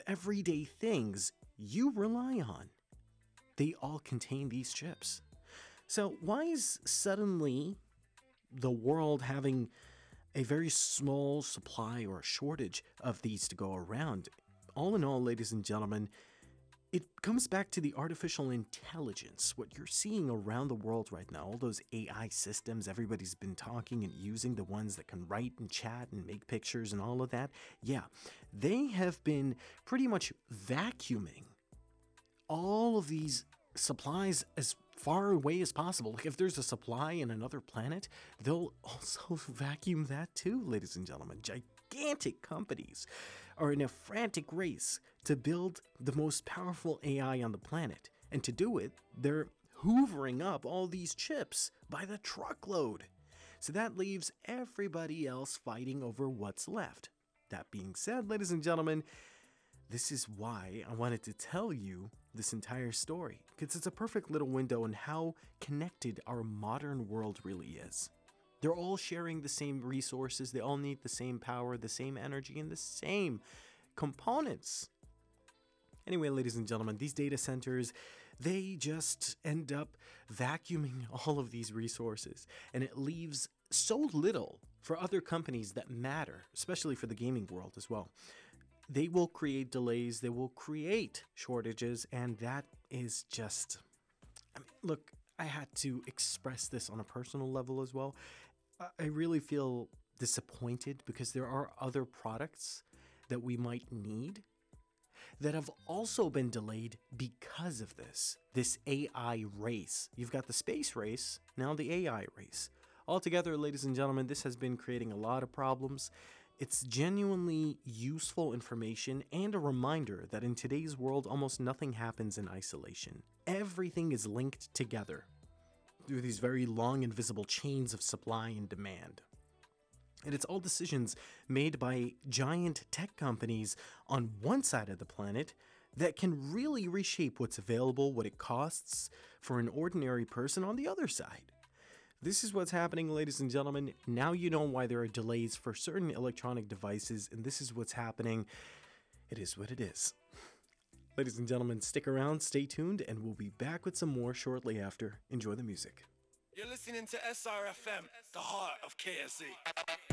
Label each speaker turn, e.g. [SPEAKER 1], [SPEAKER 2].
[SPEAKER 1] everyday things you rely on. They all contain these chips. So why is suddenly the world having a very small supply or a shortage of these to go around? All in all, ladies and gentlemen, it comes back to the artificial intelligence, what you're seeing around the world right now, all those AI systems everybody's been talking and using, the ones that can write and chat and make pictures and all of that. Yeah, they have been pretty much vacuuming all of these supplies as far away as possible. Like if there's a supply in another planet, they'll also vacuum that too, ladies and gentlemen. Gigantic companies are in a frantic race to build the most powerful AI on the planet. And to do it, they're hoovering up all these chips by the truckload. So that leaves everybody else fighting over what's left. That being said, ladies and gentlemen, this is why I wanted to tell you this entire story, because it's a perfect little window on how connected our modern world really is. They're all sharing the same resources, they all need the same power, the same energy, and the same components. Anyway, ladies and gentlemen, these data centers, they just end up vacuuming all of these resources, and it leaves so little for other companies that matter, especially for the gaming world as well. They will create delays, they will create shortages, and that is just... look, I had to express this on a personal level as well. I really feel disappointed because there are other products that we might need that have also been delayed because of this AI race. You've got the space race, now the AI race. Altogether, ladies and gentlemen, this has been creating a lot of problems. It's genuinely useful information and a reminder that in today's world, almost nothing happens in isolation. Everything is linked together through these very long invisible chains of supply and demand. And it's all decisions made by giant tech companies on one side of the planet that can really reshape what's available, what it costs for an ordinary person on the other side. This is what's happening, ladies and gentlemen. Now you know why there are delays for certain electronic devices, and this is what's happening. It is what it is. Ladies and gentlemen, stick around, stay tuned, and we'll be back with some more shortly after. Enjoy the music.
[SPEAKER 2] You're listening to SRFM, the heart of KSE.